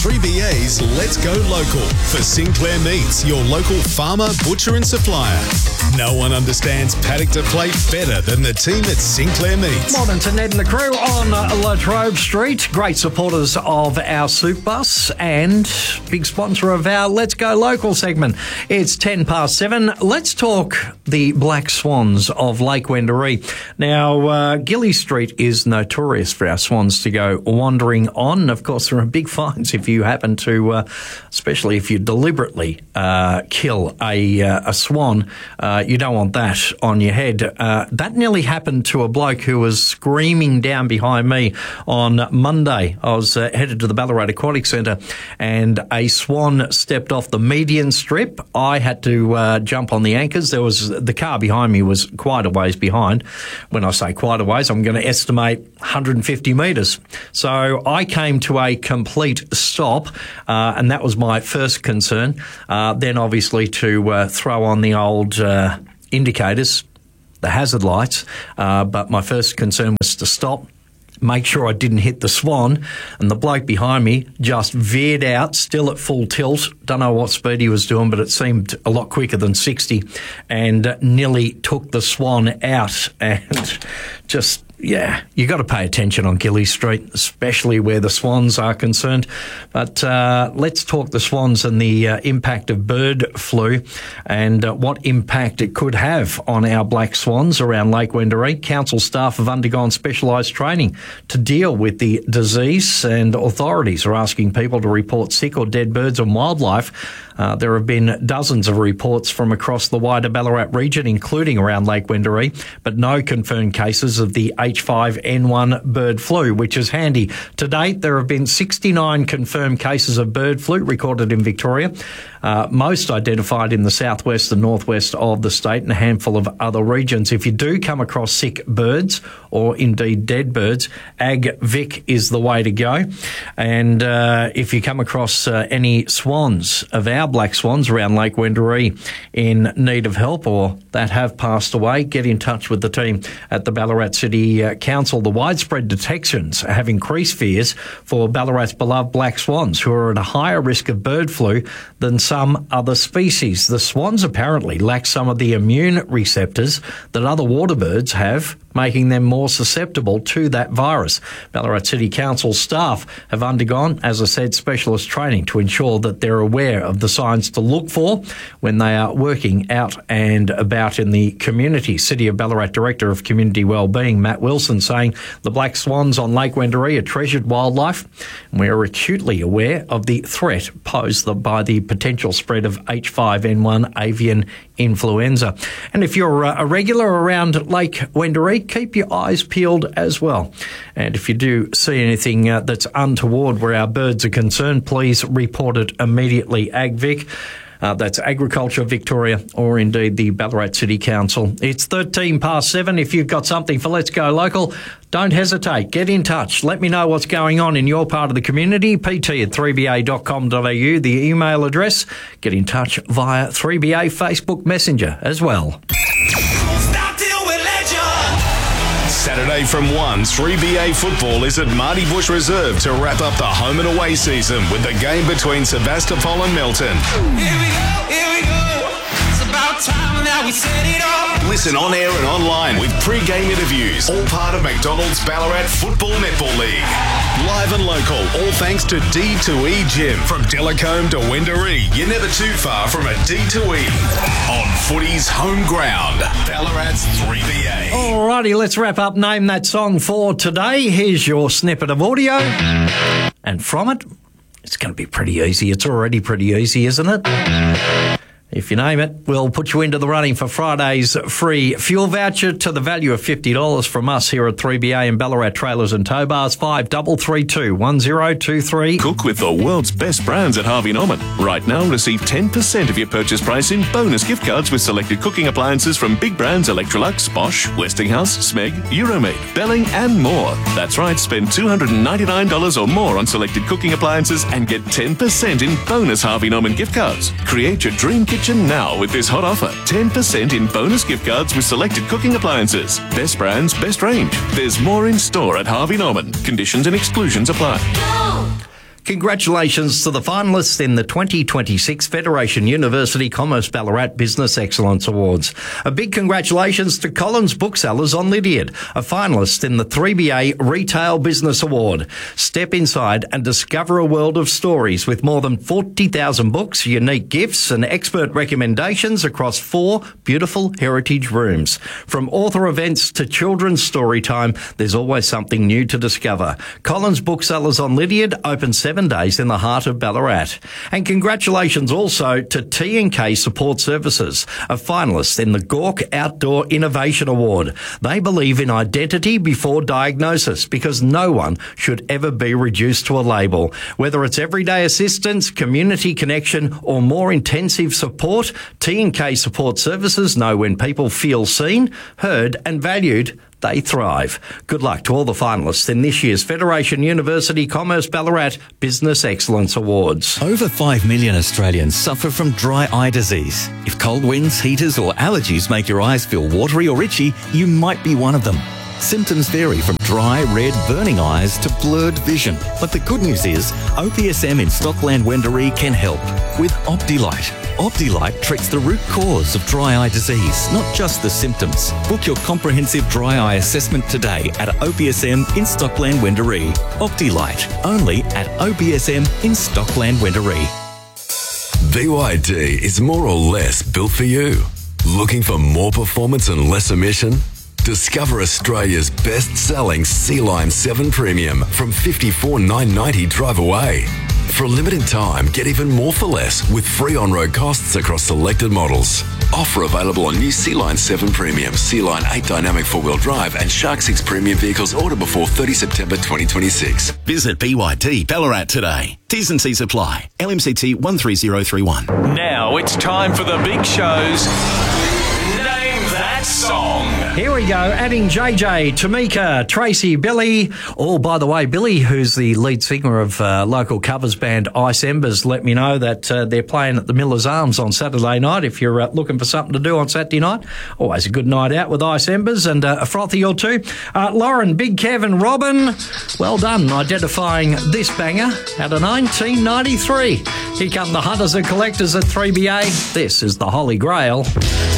3BA's Let's Go Local for Sinclair Meats, your local farmer, butcher and supplier. No one understands paddock to plate better than the team at Sinclair Meats. Morning to Ned and the crew on La Trobe Street. Great supporters of our soup bus and big sponsor of our Let's Go Local segment. It's 7:10. Let's talk the Black Swans of Lake Wendouree. Now, Gilly Street is notorious for our swans to go wandering on. Of course, there are big fines if you happen to, especially if you deliberately kill a swan. You don't want that on your head. That nearly happened to a bloke who was screaming down behind me on Monday. I was headed to the Ballarat Aquatic Centre and a swan stepped off the median strip. I had to jump on the anchors. The car behind me was quite a ways behind. When I say quite a ways, I'm going to estimate 150 metres. So I came to a complete stop, and that was my first concern. Then obviously to throw on the old indicators, the hazard lights, but my first concern was to stop, make sure I didn't hit the swan, and the bloke behind me just veered out, still at full tilt. Don't know what speed he was doing, but it seemed a lot quicker than 60, and nearly took the swan out. And just, yeah, you got to pay attention on Gilly Street, especially where the swans are concerned. But let's talk the swans and the impact of bird flu and what impact it could have on our black swans around Lake Wendouree. Council staff have undergone specialised training to deal with the disease, and authorities are asking people to report sick or dead birds and wildlife. There have been dozens of reports from across the wider Ballarat region, including around Lake Wendouree, but no confirmed cases of the H5N1 bird flu, which is handy. To date, there have been 69 confirmed cases of bird flu recorded in Victoria, most identified in the southwest and northwest of the state and a handful of other regions. If you do come across sick birds or indeed dead birds, AgVic is the way to go. And if you come across any swans of our black swans around Lake Wendouree in need of help or that have passed away, get in touch with the team at the Ballarat City Council. The widespread detections have increased fears for Ballarat's beloved black swans, who are at a higher risk of bird flu than some other species. The swans apparently lack some of the immune receptors that other water birds have, making them more susceptible to that virus. Ballarat City Council staff have undergone, as I said, specialist training to ensure that they're aware of the signs to look for when they are working out and about in the community. City of Ballarat Director of Community Wellbeing, Matt Wilson, saying the black swans on Lake Wendouree are treasured wildlife, and we are acutely aware of the threat posed by the potential spread of H5N1 avian influenza. And if you're a regular around Lake Wendouree, keep your eyes peeled as well. And if you do see anything that's untoward where our birds are concerned, please report it immediately. AgVic, that's Agriculture Victoria, or indeed the Ballarat City Council. It's 7:13. If you've got something for Let's Go Local, don't hesitate. Get in touch. Let me know what's going on in your part of the community. pt@3ba.com.au, the email address. Get in touch via 3BA Facebook Messenger as well. Saturday from 1, 3BA football is at Marty Bush Reserve to wrap up the home and away season with the game between Sebastopol and Melton. Here we go. It's about time now we set it off. Listen on air and online with pre-game interviews, all part of McDonald's Ballarat Football Netball League. Live and local, all thanks to D2E Gym. From Delacombe to Wendouree, you're never too far from a D2E. On footy's home ground, Ballarat's 3BA. Alrighty, let's wrap up Name That Song for today. Here's your snippet of audio. And from it, it's going to be pretty easy. It's already pretty easy, isn't it? If you name it, we'll put you into the running for Friday's free fuel voucher to the value of $50 from us here at 3BA and Ballarat Trailers and Tow Bars. 5332 1023. Cook with the world's best brands at Harvey Norman. Right now, receive 10% of your purchase price in bonus gift cards with selected cooking appliances from big brands Electrolux, Bosch, Westinghouse, Smeg, Euromade, Belling and more. That's right, spend $299 or more on selected cooking appliances and get 10% in bonus Harvey Norman gift cards. Create your dream kitchen now with this hot offer. 10% in bonus gift cards with selected cooking appliances. Best brands, best range. There's more in store at Harvey Norman. Conditions and exclusions apply. Congratulations to the finalists in the 2026 Federation University Commerce Ballarat Business Excellence Awards. A big congratulations to Collins Booksellers on Lydiard, a finalist in the 3BA Retail Business Award. Step inside and discover a world of stories with more than 40,000 books, unique gifts and expert recommendations across 4 beautiful heritage rooms. From author events to children's story time, there's always something new to discover. Collins Booksellers on Lydiard open 7 days in the heart of Ballarat. And congratulations also to T&K Support Services, a finalist in the Gork Outdoor Innovation Award. They believe in identity before diagnosis because no one should ever be reduced to a label. Whether it's everyday assistance, community connection or more intensive support, T&K Support Services know when people feel seen, heard and valued, they thrive. Good luck to all the finalists in this year's Federation University Commerce Ballarat Business Excellence Awards. Over 5 million Australians suffer from dry eye disease. If cold winds, heaters or allergies make your eyes feel watery or itchy, you might be one of them. Symptoms vary from dry, red, burning eyes to blurred vision. But the good news is, OPSM in Stockland Wendouree can help with Optilite. Optilite treats the root cause of dry eye disease, not just the symptoms. Book your comprehensive dry eye assessment today at OPSM in Stockland Wendouree. Optilite, only at OPSM in Stockland Wendouree. BYD is more or less built for you. Looking for more performance and less emission? Discover Australia's best-selling Sea-Line 7 Premium from $54,990 drive away. For a limited time, get even more for less with free on-road costs across selected models. Offer available on new Sea-Line 7 Premium, Sea-Line 8 Dynamic 4-wheel drive and Shark 6 Premium vehicles ordered before 30 September 2026. Visit BYD Ballarat today. T's and C's apply. LMCT 13031. Now it's time for the big show's Name That Song. Here we go, adding JJ, Tamika, Tracy, Billy. Oh, by the way, Billy, who's the lead singer of local covers band Ice Embers, let me know that they're playing at the Miller's Arms on Saturday night. If you're looking for something to do on Saturday night, always a good night out with Ice Embers and a frothy or two. Lauren, Big Kev and Robin, well done identifying this banger out of 1993. Here come the Hunters and Collectors at 3BA. This is the Holy Grail.